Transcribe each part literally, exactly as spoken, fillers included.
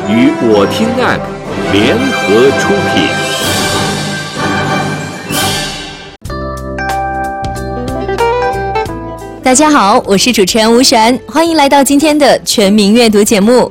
与我听 App 联合出品。大家好，我是主持人吴璇，欢迎来到今天的全民阅读节目。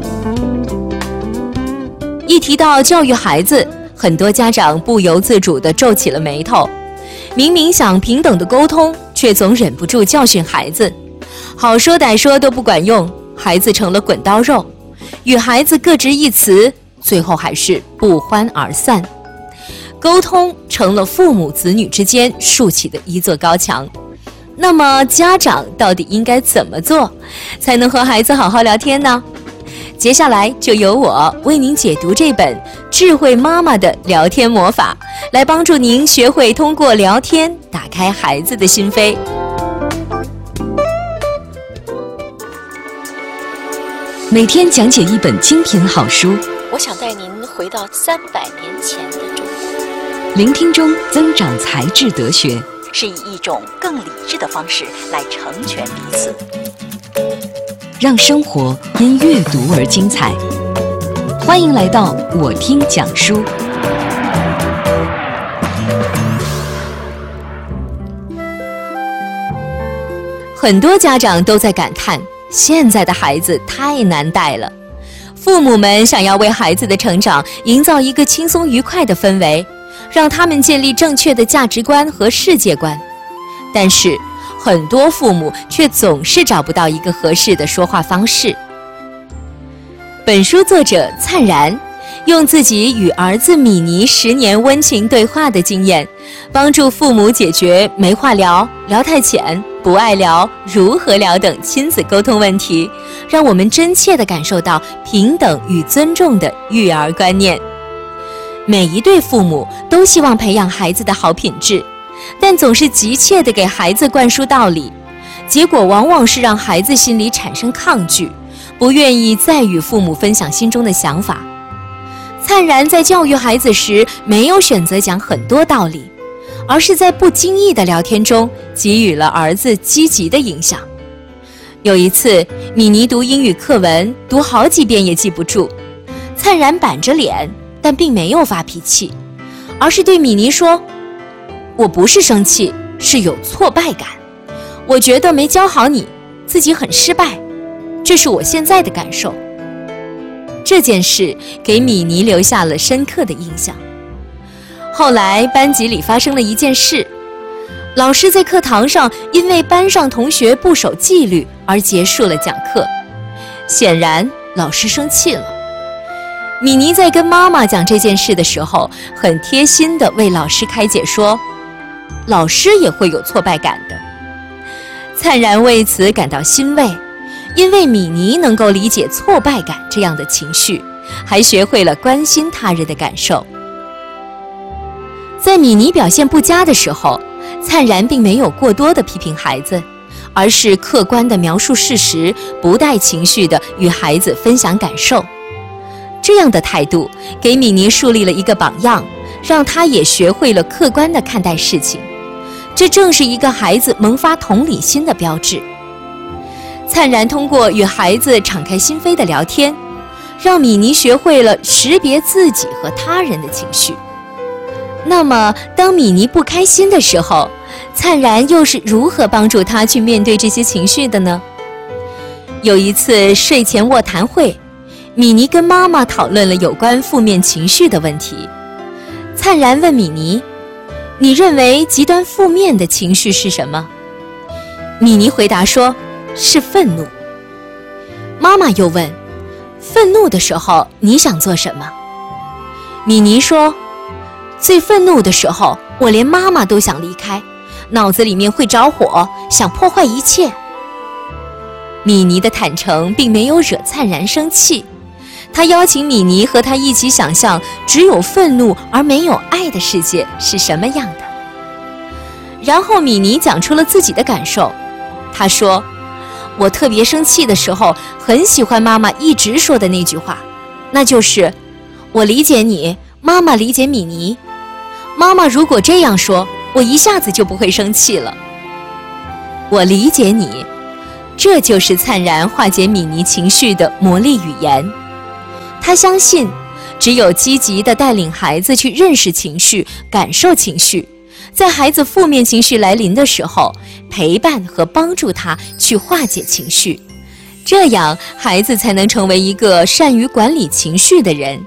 一提到教育孩子，很多家长不由自主地皱起了眉头。明明想平等的沟通，却总忍不住教训孩子，好说歹说都不管用，孩子成了滚刀肉，与孩子各执一词，最后还是不欢而散。沟通成了父母子女之间竖起的一座高墙。那么家长到底应该怎么做，才能和孩子好好聊天呢？接下来就由我为您解读这本《智慧妈妈的聊天魔法》，来帮助您学会通过聊天打开孩子的心扉。 每天讲解一本精品好书， 我想带您回到三百年前的中国。 聆听中增长才智德学， 是以一种更理智的方式来成全彼此。 让生活因阅读而精彩。欢迎来到我听讲书。 很多家长都在感叹，现在的孩子太难带了。父母们想要为孩子的成长营造一个轻松愉快的氛围，让他们建立正确的价值观和世界观。但是很多父母却总是找不到一个合适的说话方式。本书作者灿然用自己与儿子米妮十年温情对话的经验，帮助父母解决没话聊、聊太浅、不爱聊、如何聊等亲子沟通问题，让我们真切地感受到平等与尊重的育儿观念。每一对父母都希望培养孩子的好品质，但总是急切地给孩子灌输道理，结果往往是让孩子心里产生抗拒，不愿意再与父母分享心中的想法。灿然在教育孩子时，没有选择讲很多道理，而是在不经意的聊天中给予了儿子积极的影响。有一次，米妮读英语课文，读好几遍也记不住，灿然板着脸，但并没有发脾气，而是对米妮说：我不是生气，是有挫败感。我觉得没教好你，自己很失败，这是我现在的感受。这件事给米妮留下了深刻的印象。后来班级里发生了一件事，老师在课堂上因为班上同学不守纪律而结束了讲课，显然老师生气了。米妮在跟妈妈讲这件事的时候，很贴心地为老师开解说，老师也会有挫败感的。灿然为此感到欣慰，因为米妮能够理解挫败感这样的情绪，还学会了关心他人的感受。在米妮表现不佳的时候，灿然并没有过多的批评孩子，而是客观地描述事实，不带情绪地与孩子分享感受。这样的态度给米妮树立了一个榜样，让她也学会了客观地看待事情。这正是一个孩子萌发同理心的标志。灿然通过与孩子敞开心扉的聊天，让米妮学会了识别自己和他人的情绪。那么当米妮不开心的时候，灿然又是如何帮助她去面对这些情绪的呢？有一次睡前卧谈会，米妮跟妈妈讨论了有关负面情绪的问题。灿然问米妮，你认为极端负面的情绪是什么？米妮回答说，是愤怒。妈妈又问，愤怒的时候你想做什么？米妮说，最愤怒的时候，我连妈妈都想离开，脑子里面会着火，想破坏一切。米妮的坦诚并没有惹灿然生气，他邀请米妮和他一起想象只有愤怒而没有爱的世界是什么样的。然后米妮讲出了自己的感受，她说，我特别生气的时候，很喜欢妈妈一直说的那句话，那就是我理解你，妈妈理解米妮。妈妈如果这样说，我一下子就不会生气了。我理解你，这就是灿然化解米妮情绪的魔力语言。他他相信，只有积极地带领孩子去认识情绪、感受情绪，在孩子负面情绪来临的时候，陪伴和帮助他去化解情绪，这样孩子才能成为一个善于管理情绪的人。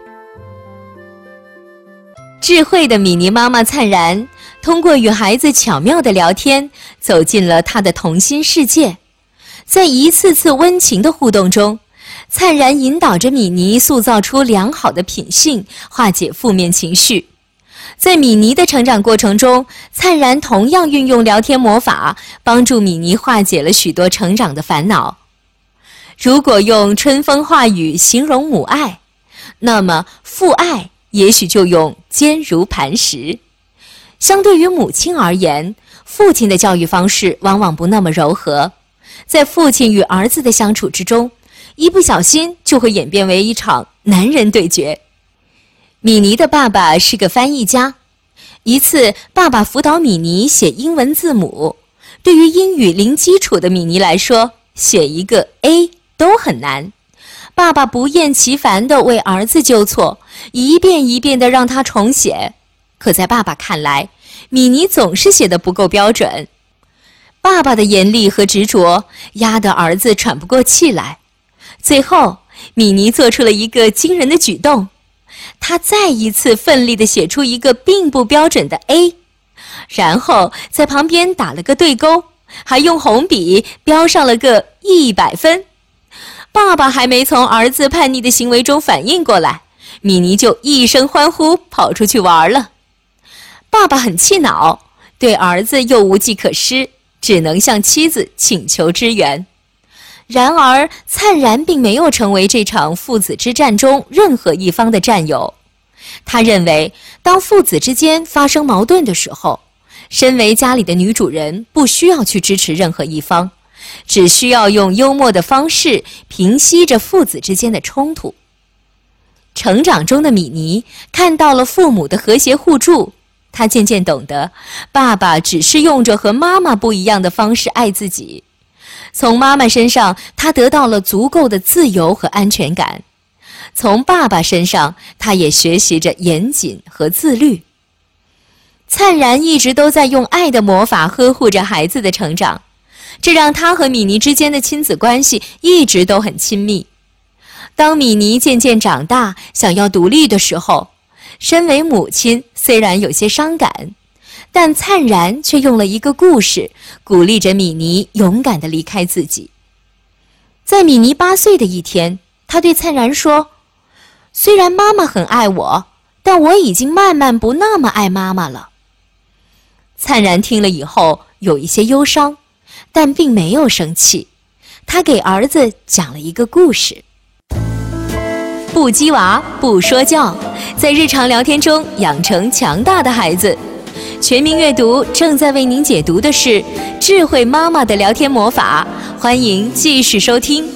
智慧的米妮妈妈灿然通过与孩子巧妙的聊天，走进了她的童心世界。在一次次温情的互动中，灿然引导着米妮塑造出良好的品性，化解负面情绪。在米妮的成长过程中，灿然同样运用聊天魔法，帮助米妮化解了许多成长的烦恼。如果用春风化雨形容母爱，那么父爱也许就用坚如磐石。相对于母亲而言，父亲的教育方式往往不那么柔和，在父亲与儿子的相处之中，一不小心就会演变为一场男人对决。米妮的爸爸是个翻译家，一次爸爸辅导米妮写英文字母，对于英语零基础的米妮来说，写一个 A 都很难。爸爸不厌其烦地为儿子纠错，一遍一遍地让他重写。可在爸爸看来，米妮总是写得不够标准。爸爸的严厉和执着压得儿子喘不过气来。最后，米妮做出了一个惊人的举动，她再一次奋力地写出一个并不标准的 A， 然后在旁边打了个对勾，还用红笔标上了个一百分。爸爸还没从儿子叛逆的行为中反应过来，米妮就一声欢呼跑出去玩了。爸爸很气恼，对儿子又无计可施，只能向妻子请求支援。然而灿然并没有成为这场父子之战中任何一方的战友。他认为，当父子之间发生矛盾的时候，身为家里的女主人不需要去支持任何一方，只需要用幽默的方式平息着父子之间的冲突。成长中的米妮看到了父母的和谐互助，她渐渐懂得，爸爸只是用着和妈妈不一样的方式爱自己。从妈妈身上，她得到了足够的自由和安全感；从爸爸身上，她也学习着严谨和自律。灿然一直都在用爱的魔法呵护着孩子的成长，这让他和米妮之间的亲子关系一直都很亲密。当米妮渐渐长大，想要独立的时候，身为母亲虽然有些伤感，但灿然却用了一个故事鼓励着米妮勇敢地离开自己。在米妮八岁的一天，她对灿然说：“虽然妈妈很爱我，但我已经慢慢不那么爱妈妈了。”灿然听了以后有一些忧伤，但并没有生气。他给儿子讲了一个故事。不激娃，不说教，在日常聊天中养成强大的孩子。全民阅读正在为您解读的是智慧妈妈的聊天魔法，欢迎继续收听。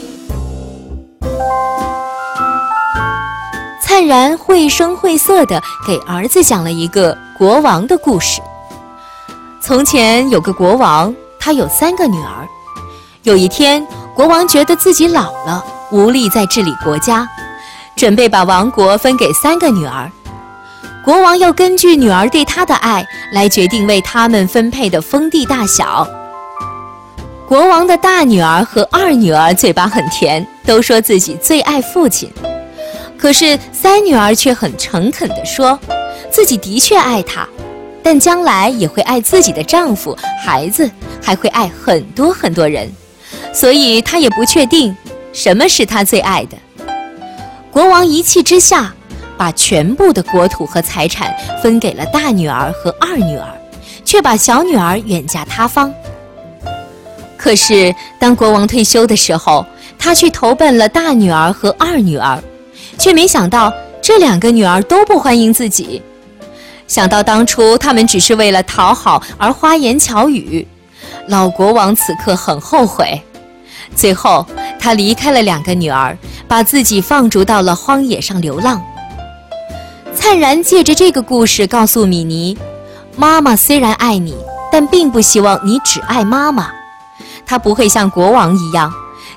灿然绘声绘色地给儿子讲了一个国王的故事。从前有个国王，他有三个女儿。有一天，国王觉得自己老了，无力再治理国家，准备把王国分给三个女儿。国王要根据女儿对他的爱来决定为他们分配的封地大小。国王的大女儿和二女儿嘴巴很甜，都说自己最爱父亲。可是三女儿却很诚恳地说，自己的确爱他，但将来也会爱自己的丈夫、孩子，还会爱很多很多人，所以她也不确定什么是她最爱的。国王一气之下，把全部的国土和财产分给了大女儿和二女儿，却把小女儿远嫁他方。可是当国王退休的时候，他去投奔了大女儿和二女儿，却没想到这两个女儿都不欢迎自己。想到当初他们只是为了讨好而花言巧语，老国王此刻很后悔。最后他离开了两个女儿，把自己放逐到了荒野上流浪。灿然借着这个故事告诉米妮，妈妈虽然爱你，但并不希望你只爱妈妈。她不会像国王一样，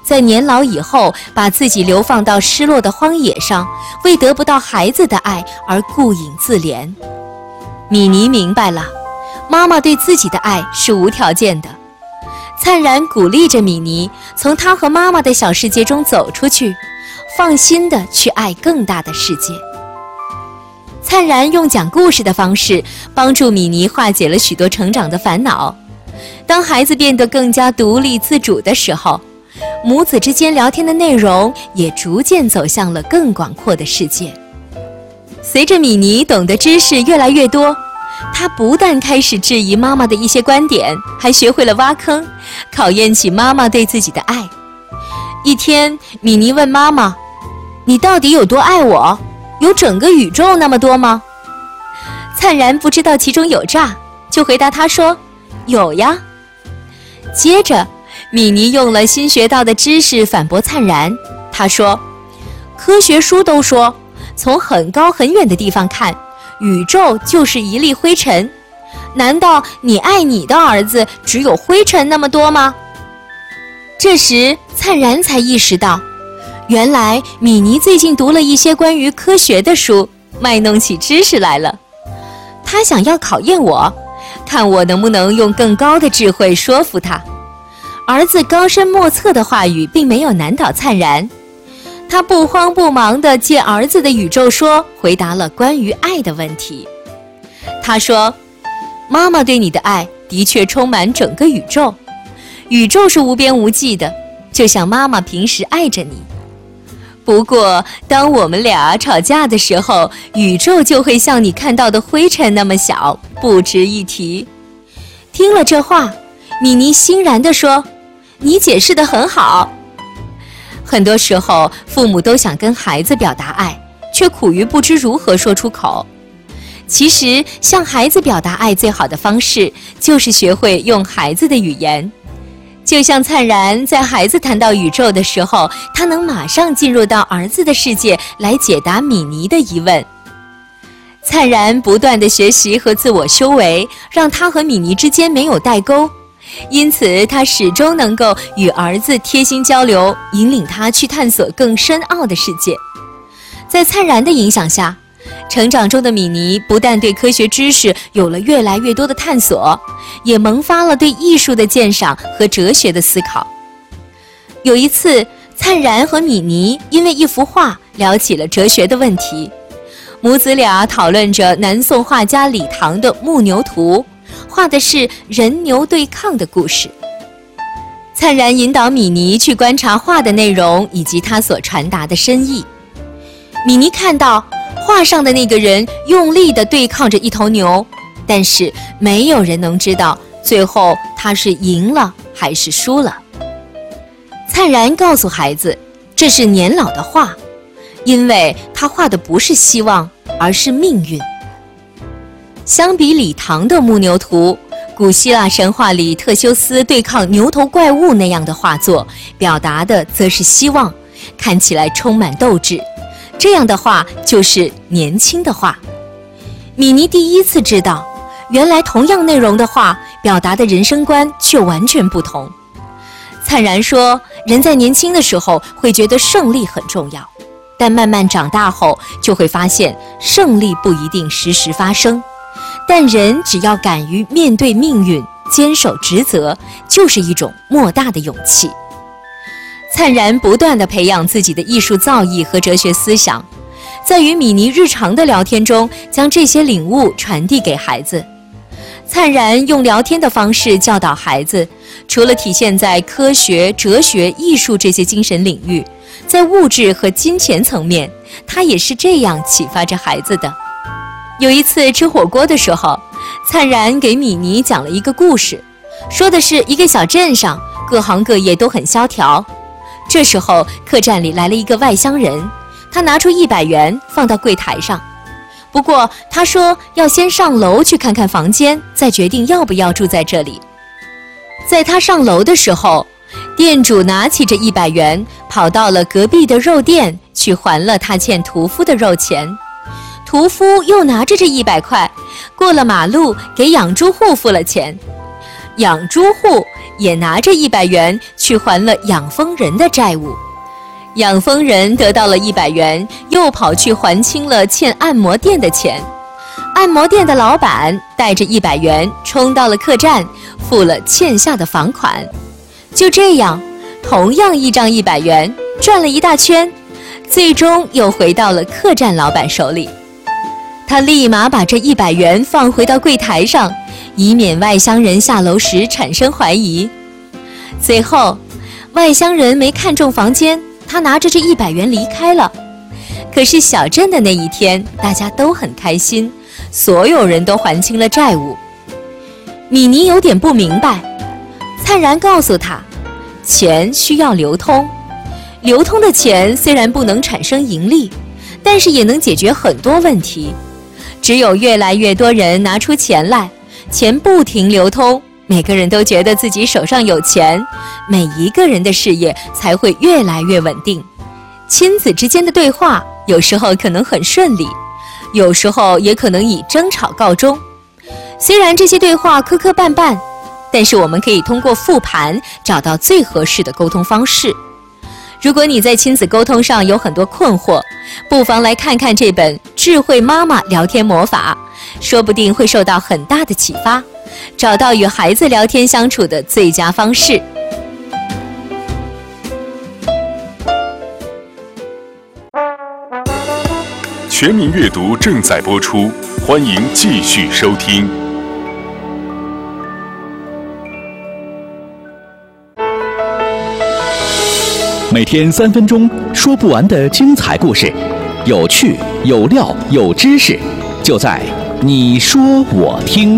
在年老以后把自己流放到失落的荒野上，为得不到孩子的爱而顾影自怜。米妮明白了，妈妈对自己的爱是无条件的。灿然鼓励着米妮从她和妈妈的小世界中走出去，放心地去爱更大的世界。灿然用讲故事的方式帮助米妮化解了许多成长的烦恼。当孩子变得更加独立自主的时候，母子之间聊天的内容也逐渐走向了更广阔的世界。随着米妮懂得知识越来越多，她不但开始质疑妈妈的一些观点，还学会了挖坑，考验起妈妈对自己的爱。一天，米妮问妈妈：“你到底有多爱我？有整个宇宙那么多吗？”灿然不知道其中有诈，就回答她说：“有呀。”接着，米妮用了新学到的知识反驳灿然。她说：“科学书都说，从很高很远的地方看，宇宙就是一粒灰尘。难道你爱你的儿子只有灰尘那么多吗？”这时，灿然才意识到，原来米妮最近读了一些关于科学的书，卖弄起知识来了。她想要考验我，看我能不能用更高的智慧说服他。儿子高深莫测的话语并没有难倒灿然，他不慌不忙地借儿子的宇宙说回答了关于爱的问题。他说：“妈妈对你的爱的确充满整个宇宙，宇宙是无边无际的，就像妈妈平时爱着你。不过当我们俩吵架的时候，宇宙就会像你看到的灰尘那么小，不值一提。”听了这话，米妮欣然地说：“你解释得很好。”很多时候，父母都想跟孩子表达爱，却苦于不知如何说出口。其实，向孩子表达爱最好的方式，就是学会用孩子的语言。就像灿然在孩子谈到宇宙的时候，他能马上进入到儿子的世界来解答米妮的疑问。灿然不断的学习和自我修为，让他和米妮之间没有代沟，因此他始终能够与儿子贴心交流，引领他去探索更深奥的世界。在灿然的影响下，成长中的米妮不但对科学知识有了越来越多的探索，也萌发了对艺术的鉴赏和哲学的思考。有一次，灿然和米妮因为一幅画聊起了哲学的问题，母子俩讨论着南宋画家李唐的《木牛图》，画的是人牛对抗的故事。灿然引导米妮去观察画的内容以及它所传达的深意。米妮看到画上的那个人用力地对抗着一头牛，但是没有人能知道最后他是赢了还是输了。灿然告诉孩子，这是年老的画，因为他画的不是希望，而是命运。相比李唐的《木牛图》，古希腊神话里特修斯对抗牛头怪物那样的画作，表达的则是希望，看起来充满斗志。这样的画就是年轻的画。米妮第一次知道，原来同样内容的画表达的人生观却完全不同。灿然说，人在年轻的时候会觉得胜利很重要，但慢慢长大后就会发现胜利不一定时时发生，但人只要敢于面对命运，坚守职责，就是一种莫大的勇气。灿然不断地培养自己的艺术造诣和哲学思想，在与米妮日常的聊天中将这些领悟传递给孩子。灿然用聊天的方式教导孩子，除了体现在科学、哲学、艺术这些精神领域，在物质和金钱层面，他也是这样启发着孩子的。有一次吃火锅的时候，灿然给米妮讲了一个故事，说的是一个小镇上各行各业都很萧条。这时候客栈里来了一个外乡人，他拿出一百元放到柜台上，不过他说要先上楼去看看房间，再决定要不要住在这里。在他上楼的时候，店主拿起这一百元跑到了隔壁的肉店去还了他欠屠夫的肉钱。屠夫又拿着这一百块过了马路给养猪户付了钱。养猪户也拿着一百元去还了养蜂人的债务。养蜂人得到了一百元，又跑去还清了欠按摩店的钱。按摩店的老板带着一百元冲到了客栈，付了欠下的房款。就这样，同样一张一百元转了一大圈，最终又回到了客栈老板手里。他立马把这一百元放回到柜台上，以免外乡人下楼时产生怀疑。最后，外乡人没看中房间，他拿着这一百元离开了。可是小镇的那一天，大家都很开心，所有人都还清了债务。米妮有点不明白，灿然告诉他，钱需要流通，流通的钱虽然不能产生盈利，但是也能解决很多问题。只有越来越多人拿出钱来，钱不停流通，每个人都觉得自己手上有钱，每一个人的事业才会越来越稳定。亲子之间的对话有时候可能很顺利，有时候也可能以争吵告终。虽然这些对话磕磕绊绊，但是我们可以通过复盘找到最合适的沟通方式。如果你在亲子沟通上有很多困惑，不妨来看看这本《智慧妈妈聊天魔法》，说不定会受到很大的启发，找到与孩子聊天相处的最佳方式。 全民阅读正在播出，欢迎继续收听。 每天三分钟，说不完的精彩故事，有趣、有料、有知识，就在你说我听。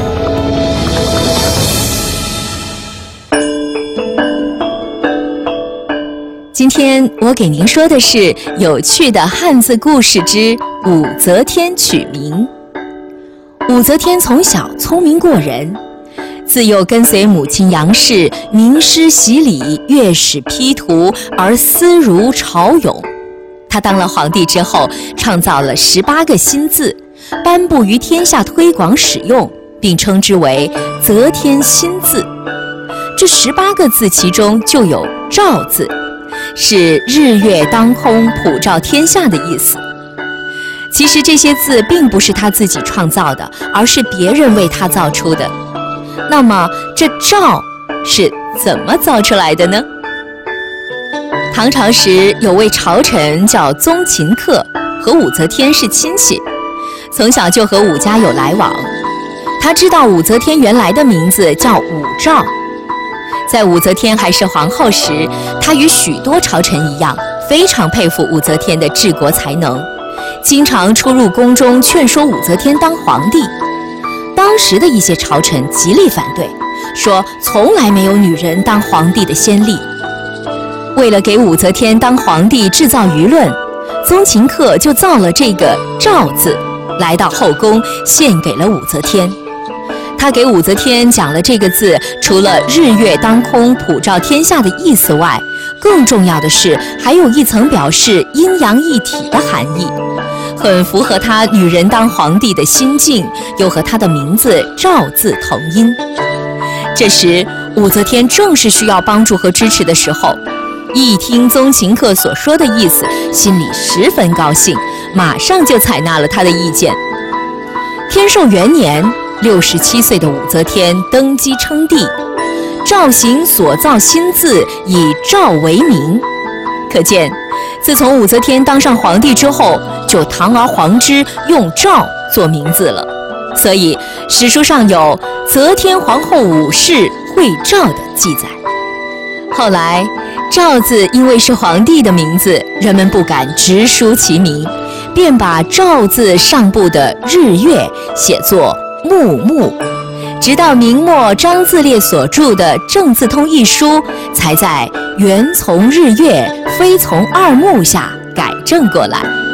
今天我给您说的是有趣的汉字故事之武则天取名。武则天从小聪明过人，自幼跟随母亲杨氏名师习礼，乐史批图，而思儒潮涌。他当了皇帝之后，创造了十八个新字，颁布于天下推广使用，并称之为则天新字。这十八个字其中就有照字，是日月当空，普照天下的意思。其实这些字并不是他自己创造的，而是别人为他造出的。那么这诏是怎么造出来的呢？唐朝时有位朝臣叫宗秦客，和武则天是亲戚，从小就和武家有来往。他知道武则天原来的名字叫武曌。在武则天还是皇后时，他与许多朝臣一样，非常佩服武则天的治国才能，经常出入宫中劝说武则天当皇帝。当时的一些朝臣极力反对，说从来没有女人当皇帝的先例。为了给武则天当皇帝制造舆论，宗秦客就造了这个诏字，来到后宫献给了武则天。他给武则天讲了这个字除了日月当空，普照天下的意思外，更重要的是还有一层表示阴阳一体的含义，很符合她女人当皇帝的心境，又和她的名字赵字同音。这时武则天正是需要帮助和支持的时候，一听宗秦客所说的意思，心里十分高兴，马上就采纳了他的意见。天寿元年，六十七岁的武则天登基称帝，赵行所造新字以赵为名。可见自从武则天当上皇帝之后，就堂而皇之用赵做名字了，所以史书上有则天皇后武氏会赵的记载。后来赵字因为是皇帝的名字，人们不敢直书其名，便把赵字上部的日月写作木木，直到明末张自烈所著的《正字通》一书，才在原从日月非从二木下改正过来。